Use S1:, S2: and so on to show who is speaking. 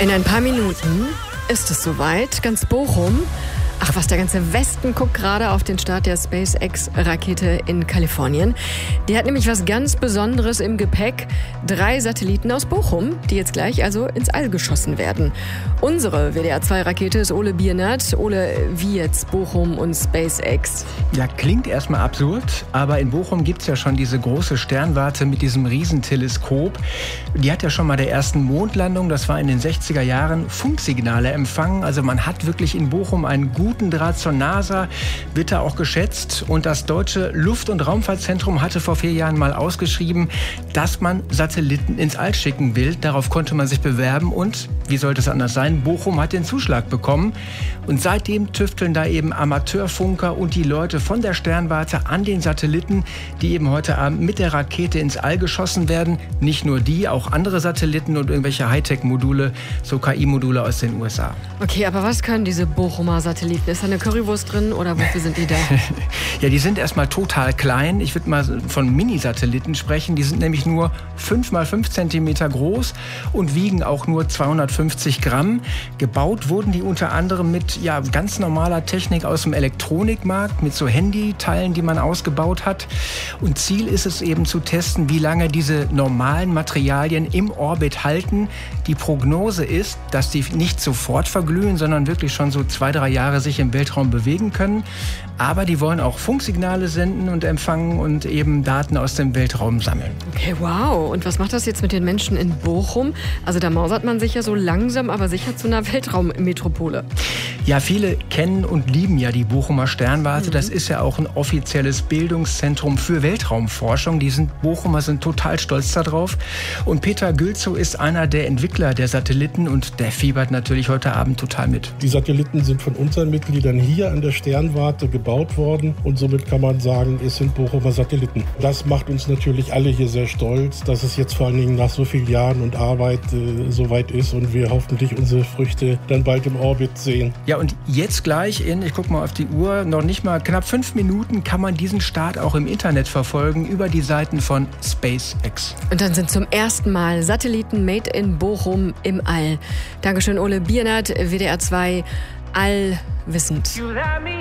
S1: In ein paar Minuten ist es soweit. Ganz Bochum, ach was, der ganze Westen guckt gerade auf den Start der SpaceX-Rakete in Kalifornien. Die hat nämlich was ganz Besonderes im Gepäck. 3 Satelliten aus Bochum, die jetzt gleich also ins All geschossen werden. Unsere WDR-2-Rakete ist Ole Biernert. Ole, wie jetzt Bochum und SpaceX?
S2: Ja, klingt erstmal absurd, aber in Bochum gibt es ja schon diese große Sternwarte mit diesem Riesenteleskop. Die hat ja schon mal der ersten Mondlandung, das war in den 60er Jahren, Funksignale empfangen. Also man hat wirklich in Bochum einen guten Draht zur NASA, wird da auch geschätzt. Und das Deutsche Luft- und Raumfahrtzentrum hatte vor 4 Jahren mal ausgeschrieben, dass man Satelliten ins All schicken will. Darauf konnte man sich bewerben und, wie sollte es anders sein, Bochum hat den Zuschlag bekommen. Und seitdem tüfteln da eben Amateurfunker und die Leute von der Sternwarte an den Satelliten, die eben heute Abend mit der Rakete ins All geschossen werden. Nicht nur die, auch andere Satelliten und irgendwelche Hightech-Module, so KI-Module aus den USA.
S1: Okay, aber was können diese Bochumer Satelliten? Ist da eine Currywurst drin oder wofür sind die da?
S2: Ja, die sind erstmal total klein. Ich würde mal von Mini-Satelliten sprechen. Die sind nämlich nur 5 mal 5 Zentimeter groß und wiegen auch nur 250 Gramm. Gebaut wurden die unter anderem mit ganz normaler Technik aus dem Elektronikmarkt, mit so Handyteilen, die man ausgebaut hat. Und Ziel ist es eben zu testen, wie lange diese normalen Materialien im Orbit halten. Die Prognose ist, dass die nicht sofort verglühen, sondern wirklich schon so 2-3 Jahre sich im Weltraum bewegen können. Aber die wollen auch Funksignale senden und empfangen und eben Daten aus dem Weltraum sammeln.
S1: Okay, wow. Und was macht das jetzt mit den Menschen in Bochum? Also da mausert man sich ja so langsam, aber sicher zu einer Weltraummetropole.
S2: Ja, viele kennen und lieben ja die Bochumer Sternwarte. Das ist ja auch ein offizielles Bildungszentrum für Weltraumforschung. Bochumer sind total stolz darauf. Und Peter Gülzow ist einer der Entwickler der Satelliten und der fiebert natürlich heute Abend total mit.
S3: Die Satelliten sind von unseren Mitgliedern hier an der Sternwarte gebaut worden und somit kann man sagen, es sind Bochumer Satelliten. Das macht uns natürlich alle hier sehr stolz, dass es jetzt vor allen Dingen nach so vielen Jahren und Arbeit soweit ist und wir hoffentlich unsere Früchte dann bald im Orbit sehen.
S2: Ja, und jetzt gleich ich gucke mal auf die Uhr, noch nicht mal knapp 5 Minuten kann man diesen Start auch im Internet verfolgen über die Seiten von SpaceX.
S1: Und dann sind zum ersten Mal Satelliten made in Bochum im All. Dankeschön, Ole Biernert, WDR 2, allwissend.